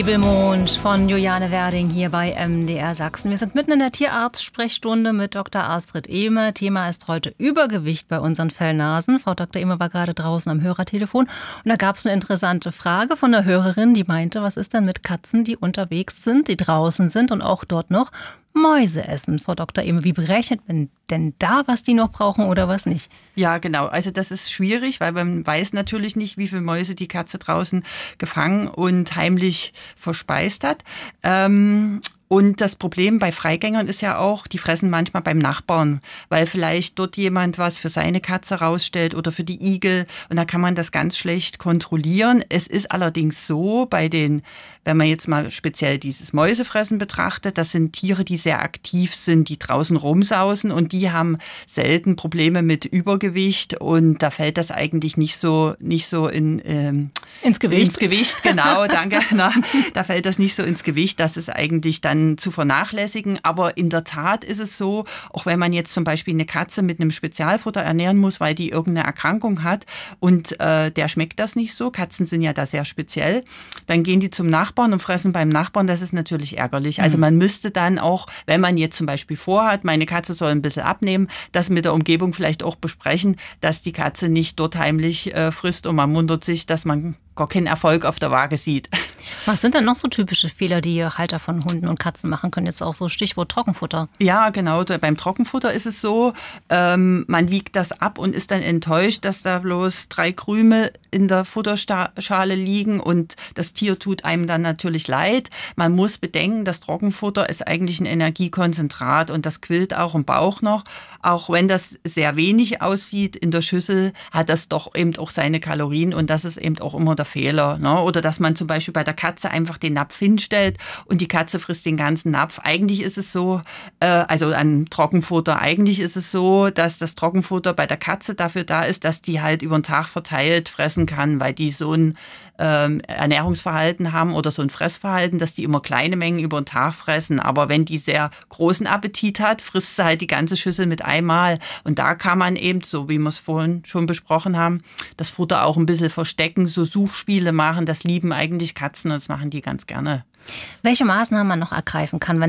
Nebelmond von Juliane Werding hier bei MDR Sachsen. Wir sind mitten in der Tierarzt-Sprechstunde mit Dr. Astrid Ehme. Thema ist heute Übergewicht bei unseren Fellnasen. Frau Dr. Ehme war gerade draußen am Hörertelefon und da gab es eine interessante Frage von der Hörerin, die meinte, was ist denn mit Katzen, die unterwegs sind, die draußen sind und auch dort noch Mäuse essen? Frau Dr. Ehme, wie berechnet man denn da, was die noch brauchen oder was nicht? Ja, genau. Also das ist schwierig, weil man weiß natürlich nicht, wie viele Mäuse die Katze draußen gefangen und heimlich verspeist hat. Und das Problem bei Freigängern ist ja auch, die fressen manchmal beim Nachbarn, weil vielleicht dort jemand was für seine Katze rausstellt oder für die Igel. Und da kann man das ganz schlecht kontrollieren. Es ist allerdings so, wenn man jetzt mal speziell dieses Mäusefressen betrachtet, das sind Tiere, die sehr aktiv sind, die draußen rumsausen und die haben selten Probleme mit Übergewicht. Und da fällt das eigentlich nicht so ins Gewicht. Ins Gewicht, genau, danke. Da fällt das nicht so ins Gewicht, dass es eigentlich dann zu vernachlässigen. Aber in der Tat ist es so, auch wenn man jetzt zum Beispiel eine Katze mit einem Spezialfutter ernähren muss, weil die irgendeine Erkrankung hat und der schmeckt das nicht so, Katzen sind ja da sehr speziell, dann gehen die zum Nachbarn und fressen beim Nachbarn, das ist natürlich ärgerlich. Also man müsste dann auch, wenn man jetzt zum Beispiel vorhat, meine Katze soll ein bisschen abnehmen, das mit der Umgebung vielleicht auch besprechen, dass die Katze nicht dort heimlich frisst und man wundert sich, dass man gar keinen Erfolg auf der Waage sieht. Was sind denn noch so typische Fehler, die Halter von Hunden und Katzen machen können? Jetzt auch so Stichwort Trockenfutter. Ja, genau. Beim Trockenfutter ist es so, man wiegt das ab und ist dann enttäuscht, dass da bloß 3 Krümel in der Futterschale liegen und das Tier tut einem dann natürlich leid. Man muss bedenken, das Trockenfutter ist eigentlich ein Energiekonzentrat und das quillt auch im Bauch noch. Auch wenn das sehr wenig aussieht in der Schüssel, hat das doch eben auch seine Kalorien und das ist eben auch immer der Fehler. Ne? Oder dass man zum Beispiel bei der Katze einfach den Napf hinstellt und die Katze frisst den ganzen Napf. Eigentlich ist es so, also an Trockenfutter, eigentlich ist es so, dass das Trockenfutter bei der Katze dafür da ist, dass die halt über den Tag verteilt fressen kann, weil die so ein Ernährungsverhalten haben oder so ein Fressverhalten, dass die immer kleine Mengen über den Tag fressen. Aber wenn die sehr großen Appetit hat, frisst sie halt die ganze Schüssel mit einmal. Und da kann man eben, so wie wir es vorhin schon besprochen haben, das Futter auch ein bisschen verstecken, so Suchspiele machen. Das lieben eigentlich Katzen und das machen die ganz gerne. Welche Maßnahmen man noch ergreifen kann, wenn